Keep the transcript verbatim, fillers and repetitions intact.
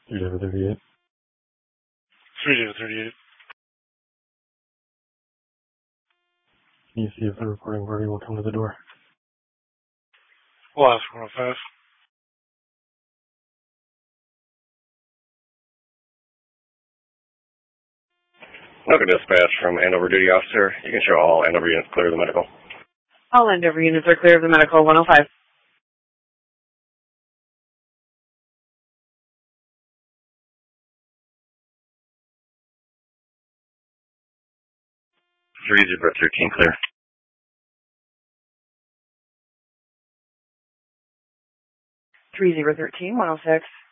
three zero thirty-eight. three zero thirty-eight. Can you see if the reporting party will come to the door? We'll ask one oh five. Local dispatch from Andover duty officer. You can show all Andover units clear of the medical. All Andover units are clear of the medical, one oh five. three zero thirteen clear. three zero one three, one oh six.